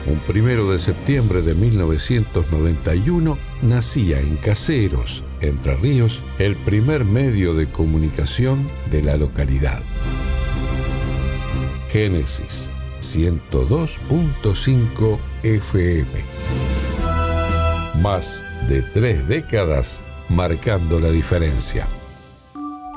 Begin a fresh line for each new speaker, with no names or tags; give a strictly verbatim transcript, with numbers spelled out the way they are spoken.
Un primero de septiembre de mil novecientos noventa y uno nacía en Caseros, Entre Ríos, el primer medio de comunicación de la localidad. Génesis ciento dos punto cinco F M. Más de tres décadas marcando la diferencia.